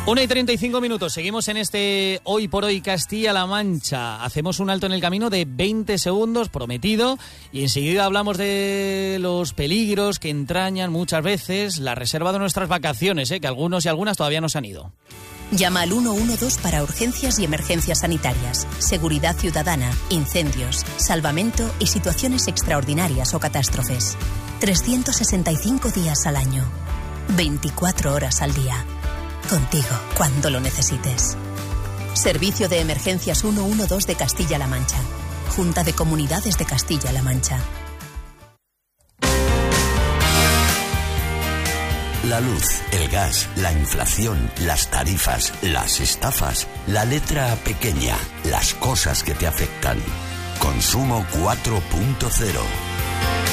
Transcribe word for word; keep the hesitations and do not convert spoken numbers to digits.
una y treinta y cinco minutos, seguimos en este Hoy por Hoy Castilla-La Mancha. Hacemos un alto en el camino de veinte segundos, prometido, y enseguida hablamos de los peligros que entrañan muchas veces la reserva de nuestras vacaciones, ¿eh? Que algunos y algunas todavía no se han ido. Llama al uno uno dos para urgencias y emergencias sanitarias, seguridad ciudadana, incendios, salvamento y situaciones extraordinarias o catástrofes. trescientos sesenta y cinco días al año, veinticuatro horas al día. Contigo, cuando lo necesites. Servicio de Emergencias ciento doce de Castilla-La Mancha. Junta de Comunidades de Castilla-La Mancha. La luz, el gas, la inflación, las tarifas, las estafas, la letra pequeña, las cosas que te afectan. Consumo cuatro punto cero.